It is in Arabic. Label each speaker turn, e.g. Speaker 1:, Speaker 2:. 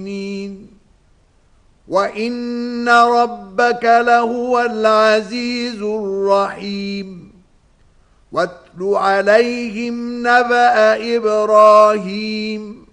Speaker 1: وَإِنَّ رَبَّكَ لَهُوَ الْعَزِيزُ الرَّحِيمُ وَاتْلُ عَلَيْهِمْ نَبَأَ إِبْرَاهِيمَ